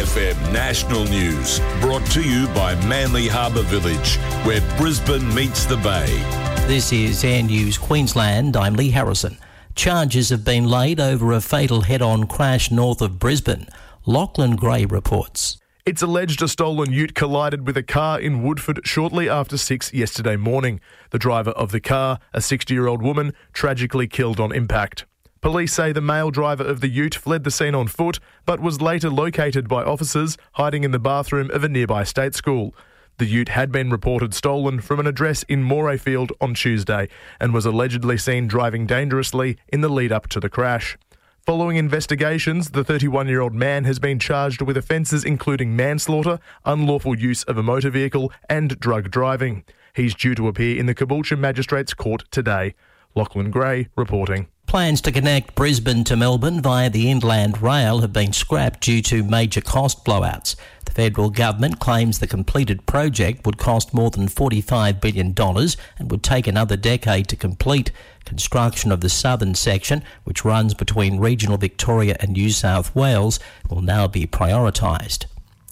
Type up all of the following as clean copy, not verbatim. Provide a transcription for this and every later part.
FM National News, brought to you by Manly Harbour Village, where Brisbane meets the Bay. This is Air News Queensland. I'm Lee Harrison. Charges have been laid over a fatal head-on crash north of Brisbane. Lachlan Gray reports. It's alleged a stolen ute collided with a car in Woodford shortly after 6 yesterday morning. The driver of the car, a 60-year-old woman, tragically killed on impact. Police say the male driver of the ute fled the scene on foot, but was later located by officers hiding in the bathroom of a nearby state school. The ute had been reported stolen from an address in Morayfield on Tuesday and was allegedly seen driving dangerously in the lead-up to the crash. Following investigations, the 31-year-old man has been charged with offences including manslaughter, unlawful use of a motor vehicle and drug driving. He's due to appear in the Caboolture Magistrates Court today. Lachlan Gray reporting. Plans to connect Brisbane to Melbourne via the Inland Rail have been scrapped due to major cost blowouts. The federal government claims the completed project would cost more than $45 billion and would take another decade to complete. Construction of the southern section, which runs between regional Victoria and New South Wales, will now be prioritised.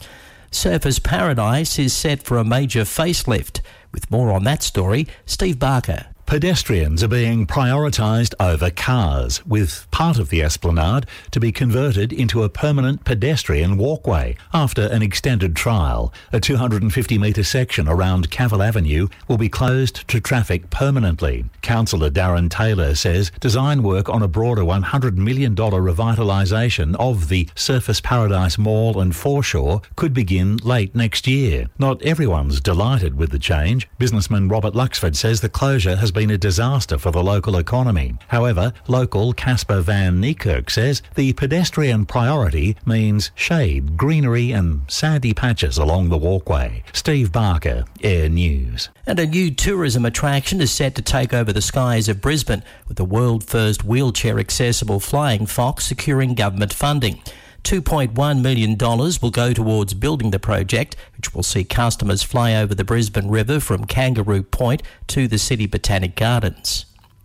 Surfers Paradise is set for a major facelift. With more on that story, Steve Barker. Pedestrians are being prioritised over cars, with part of the esplanade to be converted into a permanent pedestrian walkway. After an extended trial, a 250-metre section around Cavill Avenue will be closed to traffic permanently. Councillor Darren Taylor says design work on a broader $100 million revitalisation of the Surfers Paradise Mall and foreshore could begin late next year. Not everyone's delighted with the change. Businessman Robert Luxford says the closure has been a disaster for the local economy. However, local Casper Van Niekerk says the pedestrian priority means shade, greenery and sandy patches along the walkway. Steve Barker, Air News. And a new tourism attraction is set to take over the skies of Brisbane, with the world-first wheelchair-accessible flying fox securing government funding. $2.1 million will go towards building the project, which will see customers fly over the Brisbane River from Kangaroo Point to the City Botanic Gardens.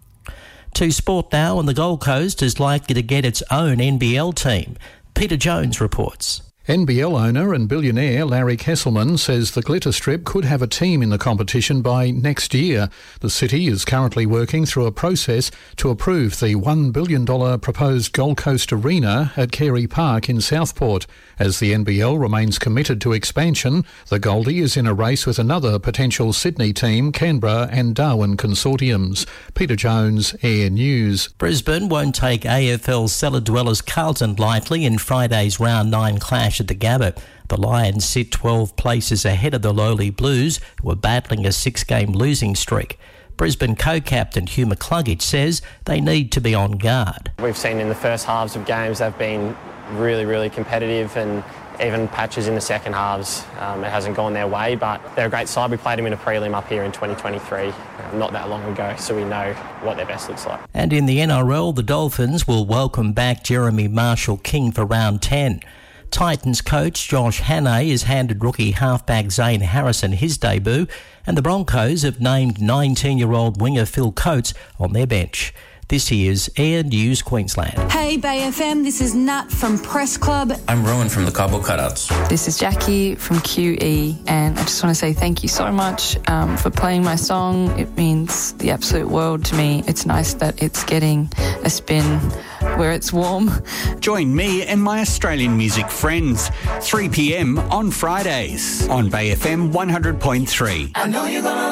To sport now, and the Gold Coast is likely to get its own NBL team. Peter Jones reports. NBL owner and billionaire Larry Kesselman says the Glitter Strip could have a team in the competition by next year. The city is currently working through a process to approve the $1 billion proposed Gold Coast Arena at Carey Park in Southport. As the NBL remains committed to expansion, the Goldie is in a race with another potential Sydney team, Canberra and Darwin consortiums. Peter Jones, Air News. Brisbane won't take AFL cellar dwellers Carlton lightly in Friday's round 9 clash at the Gabba. The Lions sit 12 places ahead of the lowly Blues, who are battling a 6-game losing streak. Brisbane co-captain Hugh McCluggage says they need to be on guard. We've seen in the first halves of games they've been really competitive, and even patches in the second halves. It hasn't gone their way, but they're a great side. We played them in a prelim up here in 2023, not that long ago, so we know what their best looks like. And in the NRL, the Dolphins will welcome back Jeremy Marshall-King for round 10. Titans coach Josh Hannay has handed rookie halfback Zane Harrison his debut, and the Broncos have named 19-year-old winger Phil Coates on their bench. This is Air News Queensland. Hey Bay FM, this is Nat from Press Club. I'm Rowan from the Cardboard Cutouts. This is Jackie from QE, and I just want to say thank you so much for playing my song. It means the absolute world to me. It's nice that it's getting a spin where it's warm. Join me and my Australian music friends, 3 p.m. on Fridays on Bay FM 100.3. I know you're gonna